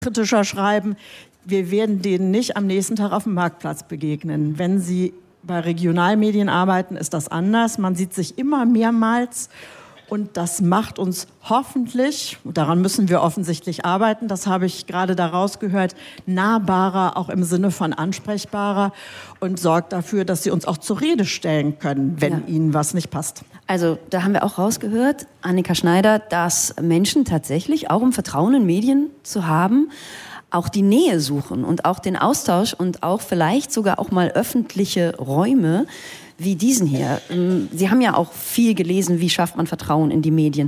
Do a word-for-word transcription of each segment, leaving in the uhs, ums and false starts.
kritischer schreiben, wir werden denen nicht am nächsten Tag auf dem Marktplatz begegnen. Wenn sie bei Regionalmedien arbeiten, ist das anders. Man sieht sich immer mehrmals und das macht uns hoffentlich, daran müssen wir offensichtlich arbeiten, das habe ich gerade daraus gehört, nahbarer, auch im Sinne von ansprechbarer und sorgt dafür, dass sie uns auch zur Rede stellen können, wenn ja. ihnen was nicht passt. Also da haben wir auch rausgehört, Annika Schneider, dass Menschen tatsächlich, auch um Vertrauen in Medien zu haben, auch die Nähe suchen und auch den Austausch und auch vielleicht sogar auch mal öffentliche Räume wie diesen hier. Sie haben ja auch viel gelesen, wie schafft man Vertrauen in die Medien.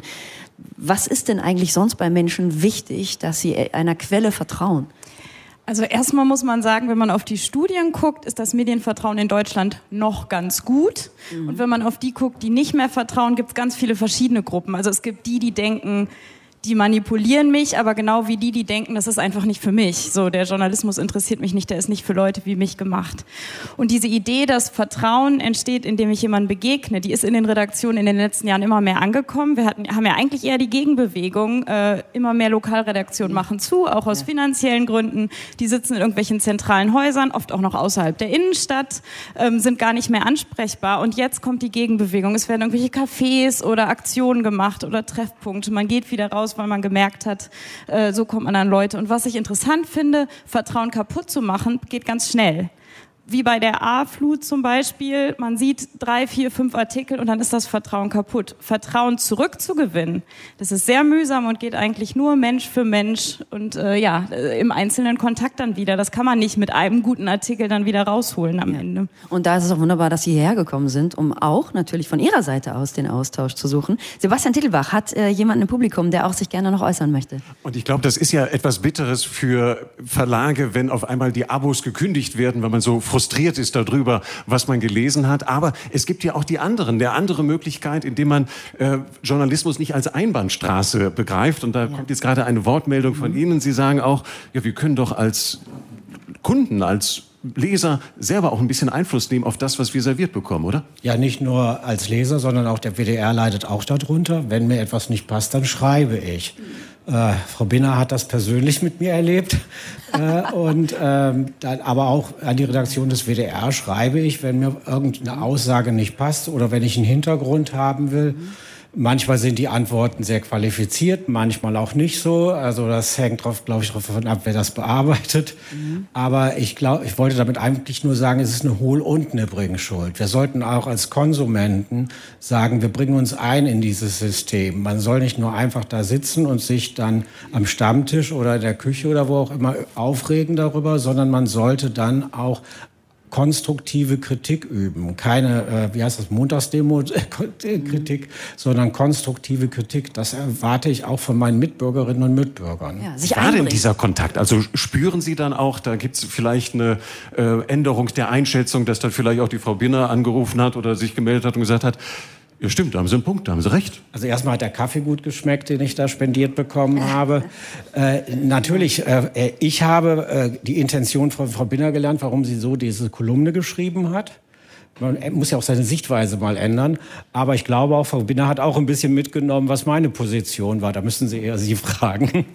Was ist denn eigentlich sonst bei Menschen wichtig, dass sie einer Quelle vertrauen? Also erstmal muss man sagen, wenn man auf die Studien guckt, ist das Medienvertrauen in Deutschland noch ganz gut. Mhm. Und wenn man auf die guckt, die nicht mehr vertrauen, gibt es ganz viele verschiedene Gruppen. Also es gibt die, die denken, die manipulieren mich, aber genau wie die, die denken, das ist einfach nicht für mich. So, der Journalismus interessiert mich nicht, der ist nicht für Leute wie mich gemacht. Und diese Idee, dass Vertrauen entsteht, indem ich jemandem begegne, die ist in den Redaktionen in den letzten Jahren immer mehr angekommen. Wir hatten, haben ja eigentlich eher die Gegenbewegung. Äh, immer mehr Lokalredaktionen machen zu, auch aus finanziellen Gründen. Die sitzen in irgendwelchen zentralen Häusern, oft auch noch außerhalb der Innenstadt, ähm, sind gar nicht mehr ansprechbar. Und jetzt kommt die Gegenbewegung. Es werden irgendwelche Cafés oder Aktionen gemacht oder Treffpunkte. Man geht wieder raus, weil man gemerkt hat, äh, so kommt man an Leute. Und was ich interessant finde, Vertrauen kaputt zu machen, geht ganz schnell. Wie bei der A-Flut zum Beispiel, man sieht drei, vier, fünf Artikel und dann ist das Vertrauen kaputt. Vertrauen zurückzugewinnen, das ist sehr mühsam und geht eigentlich nur Mensch für Mensch und äh, ja, im einzelnen Kontakt dann wieder. Das kann man nicht mit einem guten Artikel dann wieder rausholen am ja. Ende. Und da ist es auch wunderbar, dass Sie hierher gekommen sind, um auch natürlich von Ihrer Seite aus den Austausch zu suchen. Sebastian Tittelbach, hat äh, jemanden im Publikum, der auch sich gerne noch äußern möchte? Und ich glaube, das ist ja etwas Bitteres für Verlage, wenn auf einmal die Abos gekündigt werden, weil man so frustriert ist darüber, was man gelesen hat. Aber es gibt ja auch die anderen, der andere Möglichkeit, indem man äh, Journalismus nicht als Einbahnstraße begreift. Und da ja. kommt jetzt gerade eine Wortmeldung von mhm. Ihnen. Sie sagen auch, ja, wir können doch als Kunden, als Leser selber auch ein bisschen Einfluss nehmen auf das, was wir serviert bekommen, oder? Ja, nicht nur als Leser, sondern auch der W D R leidet auch darunter. Wenn mir etwas nicht passt, dann schreibe ich. Äh, Frau Binner hat das persönlich mit mir erlebt. äh, und ähm, dann, aber auch an die Redaktion des W D R schreibe ich, wenn mir irgendeine Aussage nicht passt oder wenn ich einen Hintergrund haben will. Mhm. Manchmal sind die Antworten sehr qualifiziert, manchmal auch nicht so. Also das hängt drauf, glaube ich, davon ab, wer das bearbeitet. Mhm. Aber ich glaube, ich wollte damit eigentlich nur sagen, es ist eine Hohl- und eine Bringschuld. Wir sollten auch als Konsumenten sagen, wir bringen uns ein in dieses System. Man soll nicht nur einfach da sitzen und sich dann am Stammtisch oder in der Küche oder wo auch immer aufregen darüber, sondern man sollte dann auch konstruktive Kritik üben. Keine, äh, wie heißt das, Montagsdemo-Kritik, sondern konstruktive Kritik. Das erwarte ich auch von meinen Mitbürgerinnen und Mitbürgern. Ja, sich Wie war denn dieser Kontakt? Also spüren Sie dann auch, da gibt es vielleicht eine äh, Änderung der Einschätzung, dass dann vielleicht auch die Frau Binner angerufen hat oder sich gemeldet hat und gesagt hat, ja stimmt, da haben Sie einen Punkt, da haben Sie recht. Also erstmal hat der Kaffee gut geschmeckt, den ich da spendiert bekommen habe. Äh, natürlich, äh, ich habe äh, die Intention von Frau Binner gelernt, warum sie so diese Kolumne geschrieben hat. Man muss ja auch seine Sichtweise mal ändern. Aber ich glaube auch, Frau Binner hat auch ein bisschen mitgenommen, was meine Position war. Da müssen Sie eher Sie fragen.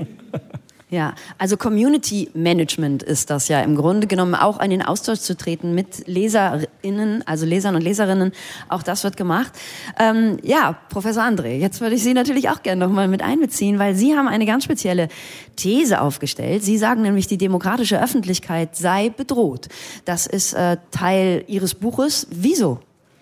Ja, also Community Management ist das ja im Grunde genommen, auch in den Austausch zu treten mit LeserInnen, also Lesern und Leserinnen. Auch das wird gemacht. Ähm, ja, Professor André, jetzt würde ich Sie natürlich auch gerne noch mal mit einbeziehen, weil Sie haben eine ganz spezielle These aufgestellt. Sie sagen nämlich, die demokratische Öffentlichkeit sei bedroht. Das ist äh, Teil Ihres Buches. Wieso?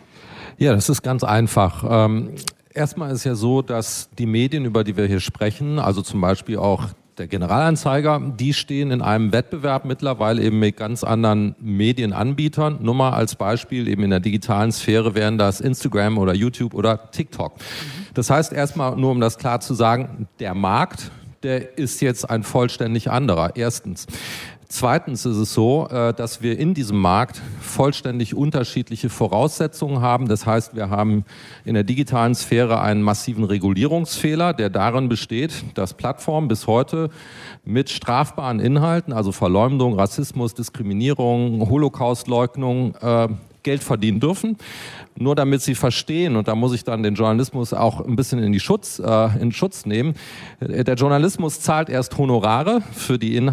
Ja, das ist ganz einfach. Ähm, erstmal ist ja so, dass die Medien, über die wir hier sprechen, also zum Beispiel auch der Generalanzeiger, die stehen in einem Wettbewerb mittlerweile eben mit ganz anderen Medienanbietern. Nur mal als Beispiel, eben in der digitalen Sphäre wären das Instagram oder YouTube oder TikTok. Das heißt erstmal, nur um das klar zu sagen, der Markt, der ist jetzt ein vollständig anderer. Erstens. Zweitens ist es so, dass wir in diesem Markt vollständig unterschiedliche Voraussetzungen haben. Das heißt, wir haben in der digitalen Sphäre einen massiven Regulierungsfehler, der darin besteht, dass Plattformen bis heute mit strafbaren Inhalten, also Verleumdung, Rassismus, Diskriminierung, Holocaustleugnung, äh, Geld verdienen dürfen. Nur damit Sie verstehen, und da muss ich dann den Journalismus auch ein bisschen in die Schutz, äh, in Schutz nehmen, der Journalismus zahlt erst Honorare für die Inhalte,